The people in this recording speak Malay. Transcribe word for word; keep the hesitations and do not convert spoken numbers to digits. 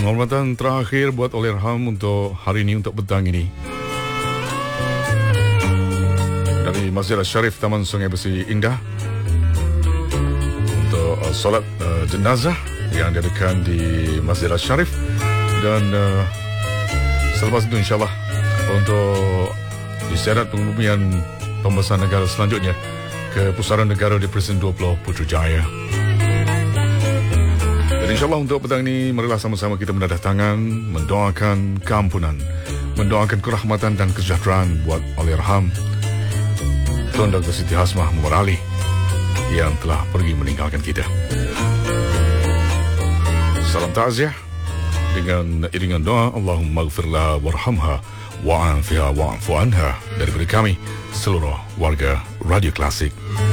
Penghormatan terakhir buat Allahyarham untuk hari ini, untuk petang ini, dari Masjid Al-Syarif Taman Sungai Besi Indah, untuk uh, solat uh, jenazah yang diadakan di Masjid Al-Syarif. Dan uh, selepas itu insyaAllah untuk diseret pengurumian pembesaran negara selanjutnya ke Pusaran Negara di Presiden dua puluh Putrajaya. Dan insyaAllah untuk petang ini, marilah sama-sama kita menadah tangan, mendoakan keampunan, mendoakan kerahmatan dan kesejahteraan buat Allahyarham Tun Doktor Siti Hasmah Muhammad Ali yang telah pergi meninggalkan kita. Salam takziah dengan iringan doa Allahumma ighfirlah warhamha wa'afiha wa'afu anha daripada kami seluruh warga Radio Klasik.